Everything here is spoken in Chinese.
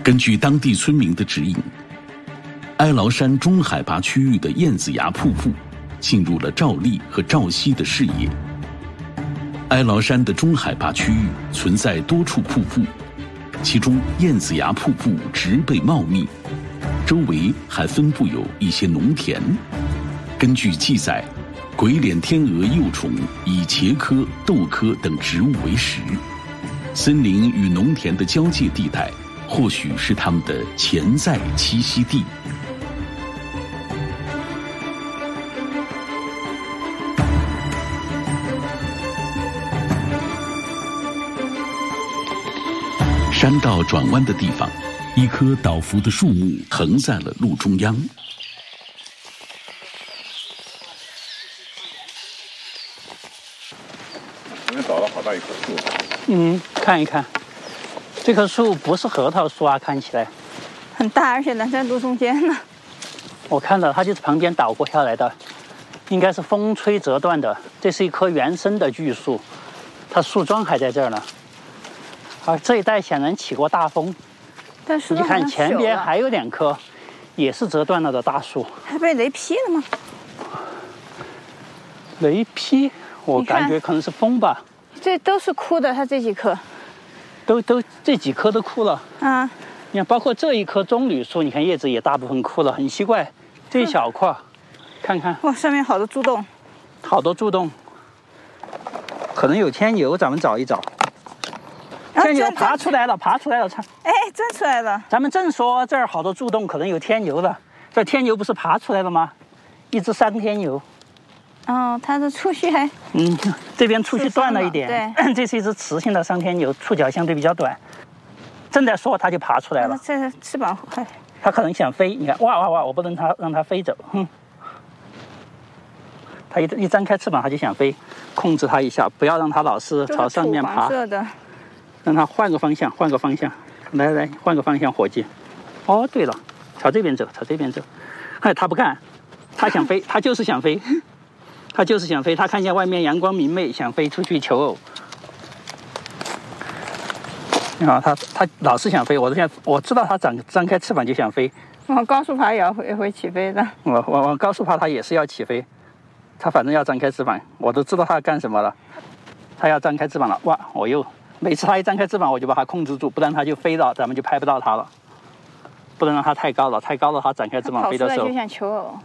根据当地村民的指引，哀牢山中海拔区域的燕子崖瀑布进入了赵丽和赵熙的视野。哀牢山的中海拔区域存在多处瀑布，其中燕子崖瀑布植被茂密，周围还分布有一些农田。根据记载，鬼脸天鹅幼虫以茄科、豆科等植物为食，森林与农田的交界地带或许是它们的潜在栖息地。山道转弯的地方，一棵倒伏的树木横在了路中央。 我们找到好大一棵树。 看一看，这棵树不是核桃树啊，看起来很大，而且呢在路中间呢。 我看到它就是旁边倒过下来的，应该是风吹折断的。这是一棵原生的巨树，它树桩还在这儿呢。而这一带显然起过大风， 但是你看前边还有2棵，也是折断了的大树。 还被雷劈了吗？ 雷劈，我感觉可能是风吧。 这都是枯的，它这几棵， 都这几棵都枯了啊。 你看，包括这一棵棕榈树，你看叶子也大部分枯了，很奇怪。这一小块，看看， 哇，上面好多蛀洞， 好多蛀洞，可能有天牛，咱们找一找。天牛爬出来了，爬出来了， 哎，钻出来了。 咱们正说这儿好多蛀洞，可能有天牛了。这天牛不是爬出来了吗？一只山天牛。 哦，它的触须还…… 这边触须断了一点。 对， 这是一只雌性的山天牛，触角相对比较短。正在说，它就爬出来了。 这翅膀还…… 它可能想飞，你看，哇哇哇！我不能让它飞走，它一张开翅膀，它就想飞，控制它一下，不要让它老是朝上面爬。让它换个方向，换个方向，来，换个方向，伙计。哦，对了，朝这边走，朝这边走。哎，它不干，它想飞，它就是想飞，它就是想飞。它看见外面阳光明媚，想飞出去求偶。啊，它老是想飞。我知道它张开翅膀就想飞。 往高处爬也会起飞的。 往高处爬，它也是要起飞。它反正要张开翅膀，我都知道它要干什么了。它要张开翅膀了，哇！每次它一张开翅膀，我就把它控制住，不然它就飞了，咱们就拍不到它了。不能让它太高了，太高了它展开翅膀飞的时候， 就像求偶。